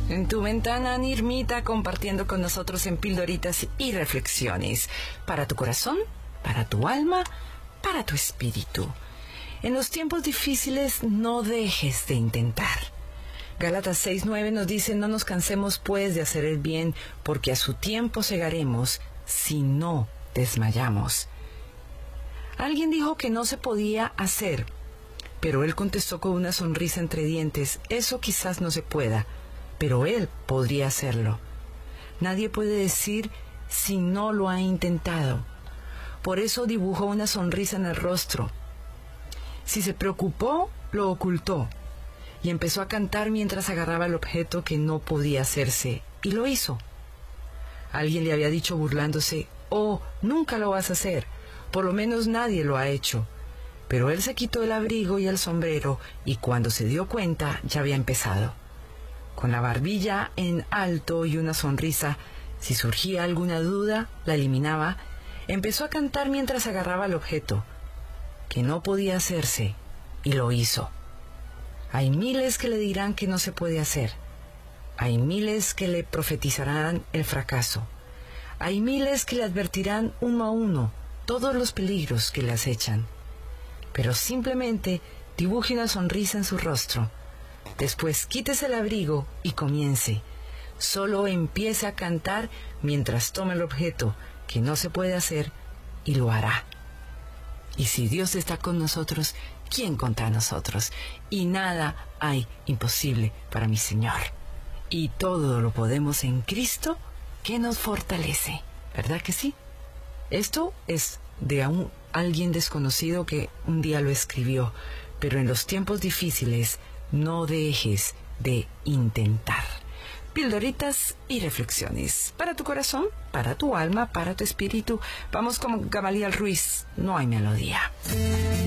En tu ventana, Nirmita, compartiendo con nosotros en Pildoritas y Reflexiones. Para tu corazón, para tu alma, para tu espíritu. En los tiempos difíciles, no dejes de intentar. Gálatas 6:9 nos dice: no nos cansemos pues de hacer el bien, porque a su tiempo segaremos, si no desmayamos. Alguien dijo que no se podía hacer, pero él contestó con una sonrisa entre dientes: eso quizás no se pueda, pero él podría hacerlo. Nadie puede decir si no lo ha intentado. Por eso dibujó una sonrisa en el rostro. Si se preocupó, lo ocultó, y empezó a cantar mientras agarraba el objeto que no podía hacerse, y lo hizo. Alguien le había dicho burlándose: oh, nunca lo vas a hacer, por lo menos nadie lo ha hecho. Pero él se quitó el abrigo y el sombrero, y cuando se dio cuenta ya había empezado. Con la barbilla en alto y una sonrisa, si surgía alguna duda, la eliminaba. Empezó a cantar mientras agarraba el objeto, que no podía hacerse, y lo hizo. Hay miles que le dirán que no se puede hacer. Hay miles que le profetizarán el fracaso. Hay miles que le advertirán uno a uno todos los peligros que le acechan. Pero simplemente dibuje una sonrisa en su rostro. Después quítese el abrigo y comience. Solo empiece a cantar mientras tome el objeto que no se puede hacer, y lo hará. Y si Dios está con nosotros, ¿quién contra nosotros? Y nada hay imposible para mi Señor. Y todo lo podemos en Cristo, que nos fortalece. ¿Verdad que sí? Esto es de alguien desconocido que un día lo escribió. Pero en los tiempos difíciles, no dejes de intentar. Pildoritas y reflexiones. Para tu corazón, para tu alma, para tu espíritu. Vamos con Gamaliel Ruiz. No hay melodía.